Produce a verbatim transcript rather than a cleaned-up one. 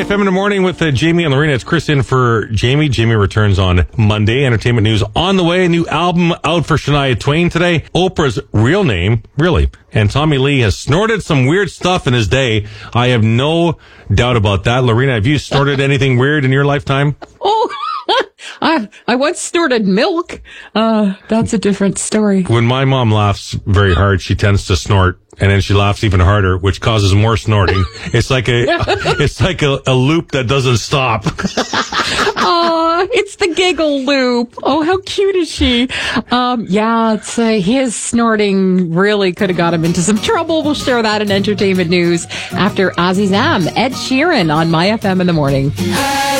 F M in the morning with uh, Jamie and Lorena. It's Chris in for Jamie. Jamie returns on Monday. Entertainment news on the way. A new album out for Shania Twain today. Oprah's real name, really. And Tommy Lee has snorted some weird stuff in his day. I have no doubt about that. Lorena, have you snorted anything weird in your lifetime? Oh, I I once snorted milk. Uh, that's a different story. When my mom laughs very hard, she tends to snort. And then she laughs even harder, which causes more snorting. It's like a, it's like a, a loop that doesn't stop. Oh, it's the giggle loop. Oh, how cute is she? Um, yeah, it's, uh, his snorting really could have got him into some trouble. We'll share that in entertainment news after Ozzy Zam, Ed Sheeran on My F M in the morning.